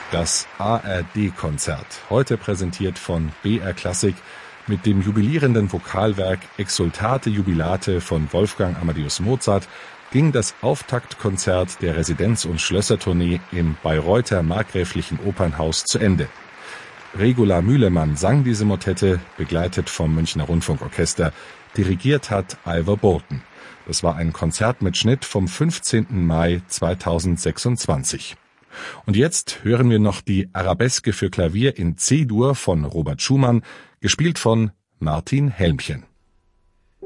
Das ARD-Konzert, heute präsentiert von BR Classic mit dem jubilierenden Vokalwerk Exsultate Jubilate von Wolfgang Amadeus Mozart, ging das Auftaktkonzert der Residenz- und Schlössertournee im Bayreuther Markgräflichen Opernhaus zu Ende. Regula Mühlemann sang diese Motette, begleitet vom Münchner Rundfunkorchester. Dirigiert hat Ivor Bolton. Das war ein Konzertmitschnitt vom 15. Mai 2026. Und jetzt hören wir noch die Arabeske für Klavier in C-Dur von Robert Schumann, gespielt von Martin Helmchen.